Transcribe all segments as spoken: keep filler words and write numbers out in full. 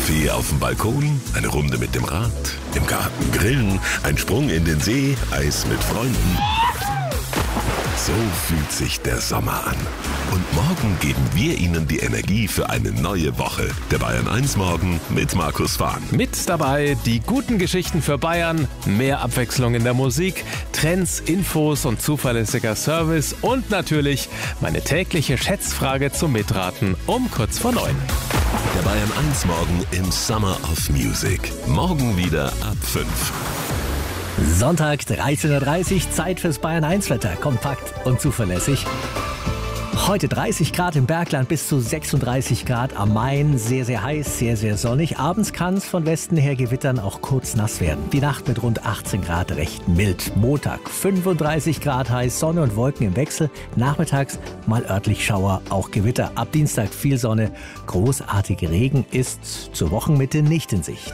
Kaffee auf dem Balkon, eine Runde mit dem Rad, im Garten grillen, ein Sprung in den See, Eis mit Freunden. So fühlt sich der Sommer an. Und morgen geben wir Ihnen die Energie für eine neue Woche. Der Bayern eins Morgen mit Markus Fahn. Mit dabei die guten Geschichten für Bayern, mehr Abwechslung in der Musik, Trends, Infos und zuverlässiger Service und natürlich meine tägliche Schätzfrage zum Mitraten um kurz vor neun. Der Bayern eins Morgen im Summer of Music. Morgen wieder ab fünf. Sonntag, dreizehn Uhr dreißig, Zeit fürs Bayern eins Wetter. Kompakt und zuverlässig. Heute dreißig Grad im Bergland, bis zu sechsunddreißig Grad am Main. Sehr, sehr heiß, sehr, sehr sonnig. Abends kann es von Westen her gewittern, auch kurz nass werden. Die Nacht mit rund achtzehn Grad recht mild. Montag fünfunddreißig Grad heiß, Sonne und Wolken im Wechsel. Nachmittags mal örtlich Schauer, auch Gewitter. Ab Dienstag viel Sonne. Großartiger Regen ist zur Wochenmitte nicht in Sicht.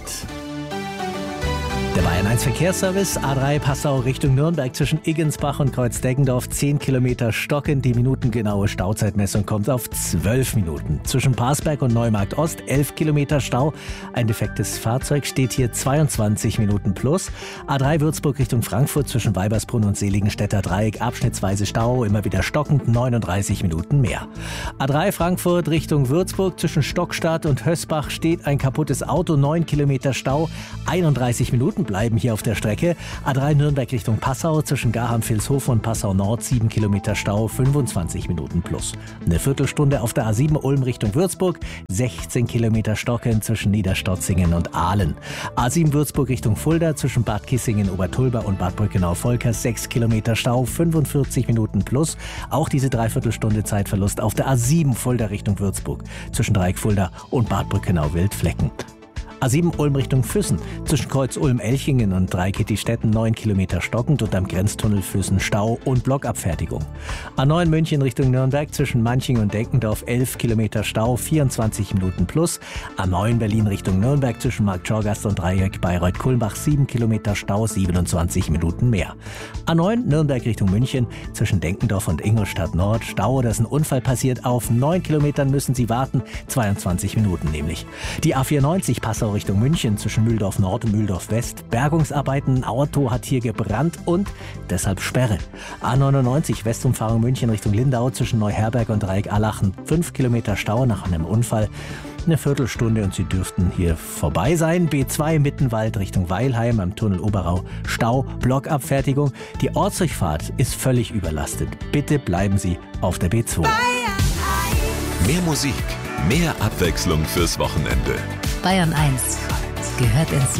Der Bayern eins Verkehrsservice, A drei Passau Richtung Nürnberg zwischen Iggensbach und Kreuz-Deggendorf, zehn Kilometer stockend. Die minutengenaue Stauzeitmessung kommt auf zwölf Minuten. Zwischen Parsberg und Neumarkt Ost, elf Kilometer Stau. Ein defektes Fahrzeug steht hier zweiundzwanzig Minuten plus. A drei Würzburg Richtung Frankfurt zwischen Weibersbrunn und Seligenstädter Dreieck, abschnittsweise Stau, immer wieder stockend, neununddreißig Minuten mehr. A drei Frankfurt Richtung Würzburg zwischen Stockstadt und Hösbach steht ein kaputtes Auto, neun Kilometer Stau, einunddreißig Minuten bleiben hier auf der Strecke. A drei Nürnberg Richtung Passau zwischen Garham-Vilshofen und Passau Nord, sieben Kilometer Stau, fünfundzwanzig Minuten plus. Eine Viertelstunde auf der A sieben Ulm Richtung Würzburg, sechzehn Kilometer stockend zwischen Niederstotzingen und Aalen. A sieben Würzburg Richtung Fulda zwischen Bad Kissingen, Obertulba und Bad Brückenau-Volkers, sechs Kilometer Stau, fünfundvierzig Minuten plus. Auch diese Dreiviertelstunde Zeitverlust auf der A sieben Fulda Richtung Würzburg zwischen Dreieck Fulda und Bad Brückenau-Wildflecken. A sieben Ulm Richtung Füssen, zwischen Kreuz Ulm-Elchingen und Dreikittistetten neun Kilometer stockend und am Grenztunnel Füssen Stau und Blockabfertigung. A neun München Richtung Nürnberg, zwischen Manching und Denkendorf elf Kilometer Stau, vierundzwanzig Minuten plus. A neun Berlin Richtung Nürnberg, zwischen Marktschorgast und Dreieck Bayreuth-Kulmbach sieben Kilometer Stau, siebenundzwanzig Minuten mehr. A neun Nürnberg Richtung München, zwischen Denkendorf und Ingolstadt Nord Stau, da ist ein Unfall passiert. Auf neun Kilometern müssen Sie warten, zweiundzwanzig Minuten nämlich. Die A vierundneunzig Passau Richtung München zwischen Mühldorf Nord und Mühldorf West. Bergungsarbeiten, ein Auto hat hier gebrannt und deshalb Sperre. A neunundneunzig Westumfahrung München Richtung Lindau zwischen Neuherberg und Dreieck Allachen. fünf Kilometer Stau nach einem Unfall. Eine Viertelstunde und Sie dürften hier vorbei sein. B zwei Mittenwald Richtung Weilheim am Tunnel Oberau. Stau, Blockabfertigung. Die Ortsdurchfahrt ist völlig überlastet. Bitte bleiben Sie auf der B zwei. Mehr Musik, mehr Abwechslung fürs Wochenende. Bayern eins gehört ins